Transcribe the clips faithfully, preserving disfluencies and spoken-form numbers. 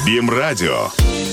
Любимрадио.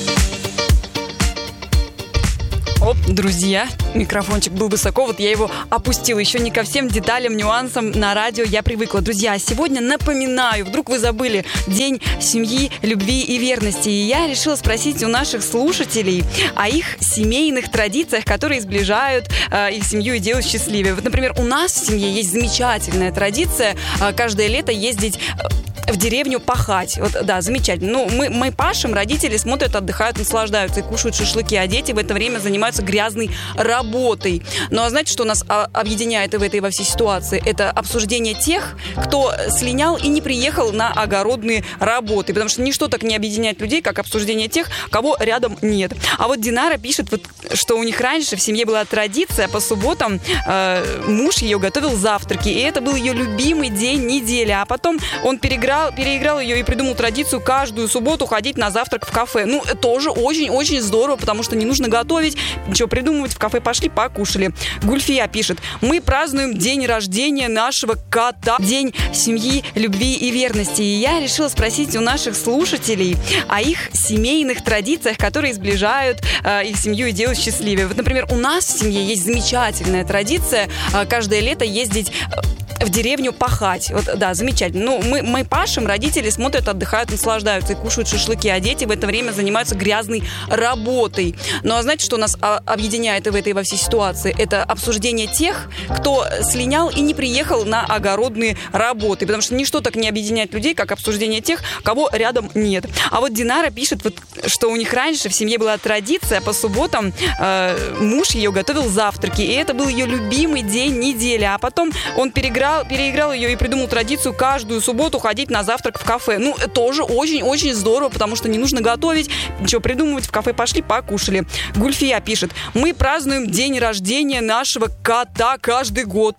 Оп, друзья, микрофончик был высоко, вот я его опустила. Еще не ко всем деталям, нюансам на радио я привыкла. Друзья, сегодня напоминаю, вдруг вы забыли День семьи, любви и верности. И я решила спросить у наших слушателей о их семейных традициях, которые сближают э, их семью и делают счастливее. Вот, например, у нас в семье есть замечательная традиция э, каждое лето ездить в деревню пахать. Вот, да, замечательно. Ну, мы, мы пашем, родители смотрят, отдыхают, наслаждаются и кушают шашлыки, а дети в это время занимаются грязной работой. Ну, а знаете, что нас объединяет в этой во всей ситуации? Это обсуждение тех, кто слинял и не приехал на огородные работы. Потому что ничто так не объединяет людей, как обсуждение тех, кого рядом нет. А вот Динара пишет, вот, что у них раньше в семье была традиция, по субботам э, муж ее готовил завтраки, и это был ее любимый день недели. А потом он переиграл переиграл ее и придумал традицию каждую субботу ходить на завтрак в кафе. Ну, тоже очень-очень здорово, потому что не нужно готовить, ничего придумывать. В кафе пошли, покушали. Гульфия пишет: мы празднуем день рождения нашего кота, день семьи, любви и верности. И я решила спросить у наших слушателей о их семейных традициях, которые сближают э, их семью и делают счастливее. Вот, например, у нас в семье есть замечательная традиция э, каждое лето ездить в деревню пахать. Вот, да, замечательно. Ну, мы, мы пашем, родители смотрят, отдыхают, наслаждаются и кушают шашлыки, а дети в это время занимаются грязной работой. Ну, а знаете, что нас объединяет в этой во всей ситуации? Это обсуждение тех, кто слинял и не приехал на огородные работы. Потому что ничто так не объединяет людей, как обсуждение тех, кого рядом нет. А вот Динара пишет, вот, что у них раньше в семье была традиция, по субботам э, муж ее готовил завтраки, и это был ее любимый день недели. А потом он переиграл переиграл ее и придумал традицию каждую субботу ходить на завтрак в кафе. Ну, тоже очень-очень здорово, потому что не нужно готовить, ничего придумывать. В кафе пошли, покушали. Гульфия пишет: мы празднуем день рождения нашего кота каждый год.